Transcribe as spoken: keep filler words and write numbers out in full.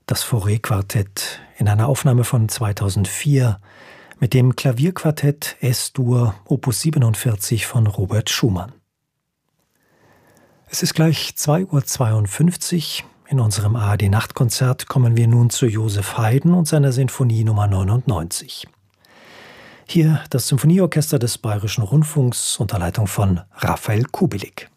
Das Fauré-Quartett in einer Aufnahme von zweitausendvier mit dem Klavierquartett S-Dur Opus siebenundvierzig von Robert Schumann. Es ist gleich zwei Uhr zweiundfünfzig. In unserem A R D-Nachtkonzert kommen wir nun zu Joseph Haydn und seiner Sinfonie Nummer neunundneunzig. Hier das Symphonieorchester des Bayerischen Rundfunks unter Leitung von Raphael Kubelik.